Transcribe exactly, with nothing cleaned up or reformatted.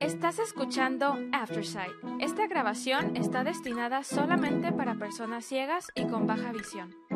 Estás escuchando Aftersight. Esta grabación está destinada solamente para personas ciegas y con baja visión.